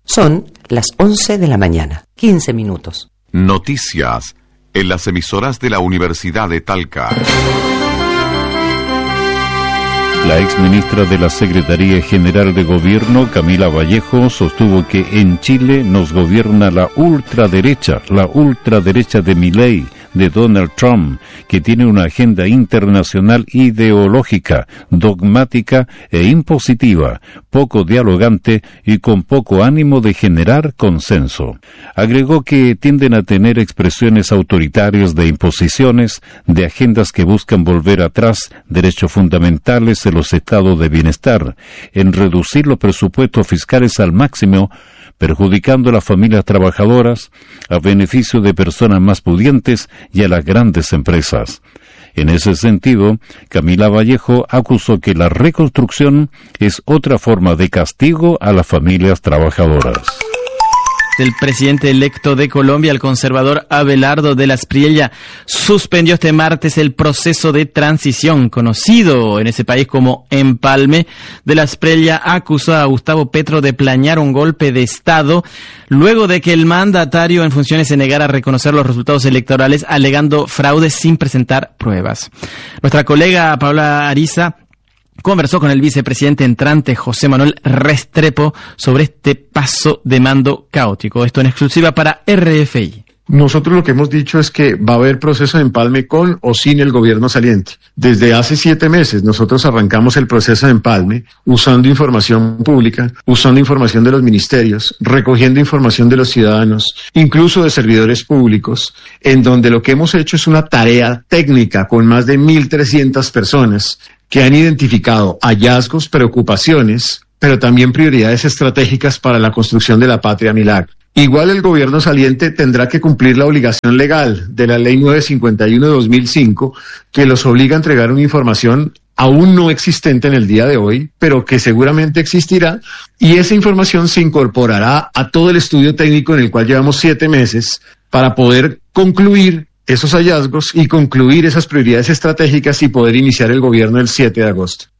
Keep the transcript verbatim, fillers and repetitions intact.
Son las once de la mañana, quince minutos. Noticias en las emisoras de la Universidad de Talca. La exministra de la Secretaría General de Gobierno, Camila Vallejo, sostuvo que en Chile nos gobierna la ultraderecha, la ultraderecha de Milei, de Donald Trump, que tiene una agenda internacional ideológica, dogmática e impositiva, poco dialogante y con poco ánimo de generar consenso. Agregó que tienden a tener expresiones autoritarias de imposiciones, de agendas que buscan volver atrás derechos fundamentales en los estados de bienestar, en reducir los presupuestos fiscales al máximo, perjudicando a las familias trabajadoras, a beneficio de personas más pudientes y a las grandes empresas. En ese sentido, Camila Vallejo acusó que la reconstrucción es otra forma de castigo a las familias trabajadoras. El presidente electo de Colombia, el conservador Abelardo de la Espriella, suspendió este martes el proceso de transición, conocido en ese país como empalme. De la Espriella acusó a Gustavo Petro de planear un golpe de Estado, luego de que el mandatario en funciones se negara a reconocer los resultados electorales, alegando fraude sin presentar pruebas. Nuestra colega Paula Ariza conversó con el vicepresidente entrante José Manuel Restrepo sobre este paso de mando caótico. Esto en exclusiva para R F I. Nosotros lo que hemos dicho es que va a haber proceso de empalme con o sin el gobierno saliente. Desde hace siete meses nosotros arrancamos el proceso de empalme usando información pública, usando información de los ministerios, recogiendo información de los ciudadanos, incluso de servidores públicos, en donde lo que hemos hecho es una tarea técnica con más de mil trescientas personas que han identificado hallazgos, preocupaciones, pero también prioridades estratégicas para la construcción de la patria milagro. Igual el gobierno saliente tendrá que cumplir la obligación legal de la ley novecientos cincuenta y uno de dos mil cinco, que los obliga a entregar una información aún no existente en el día de hoy, pero que seguramente existirá, y esa información se incorporará a todo el estudio técnico en el cual llevamos siete meses para poder concluir esos hallazgos y concluir esas prioridades estratégicas y poder iniciar el gobierno el siete de agosto.